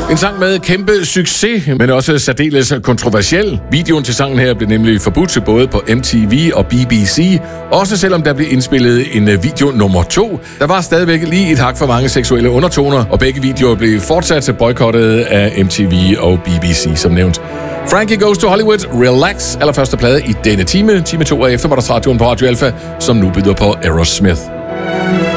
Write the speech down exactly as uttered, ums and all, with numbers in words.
En sang med kæmpe succes, men også særdeles kontroversiel. Videoen til sangen her blev nemlig forbudt både på M T V og B B C, også selvom der blev indspillet en video nummer to. Der var stadigvæk lige et hak for mange seksuelle undertoner, og begge videoer blev fortsat boykottet af M T V og B B C, som nævnt. Frankie Goes to Hollywood, Relax, allerførste plade i denne time. Time to af eftermiddagsradioen på Radio Alpha, som nu byder på Aerosmith.